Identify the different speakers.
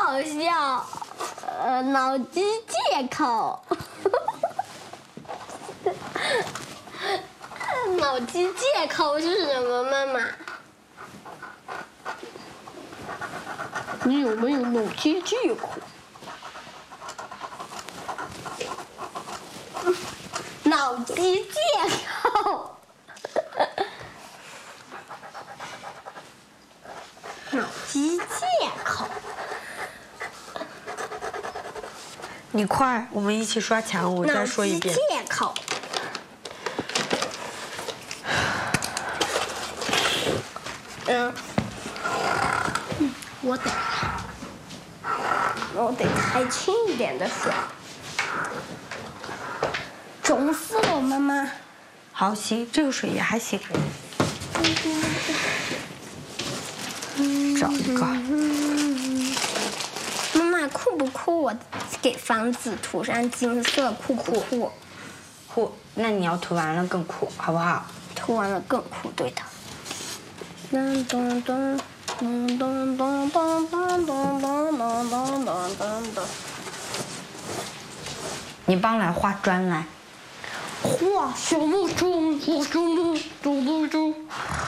Speaker 1: 好笑。脑机借口。脑机借口是什么，妈妈？你有没有脑机借口？脑机借口。脑机借口。
Speaker 2: 你快，我们一起刷墙，我再说一遍。
Speaker 1: 脑机借口。我得开轻一点的水。肿死了，妈妈。
Speaker 2: 好，行，这个水也还行。找一个。
Speaker 1: 妈妈酷不酷？我给房子涂上金色，酷不酷？
Speaker 2: 酷。那你要涂完了更酷，好不好？
Speaker 1: 涂完了更酷，对的。咚咚咚咚咚咚咚咚咚咚咚咚咚咚。
Speaker 2: 你帮来画砖来。
Speaker 1: 画小木钟，画小木，走不走？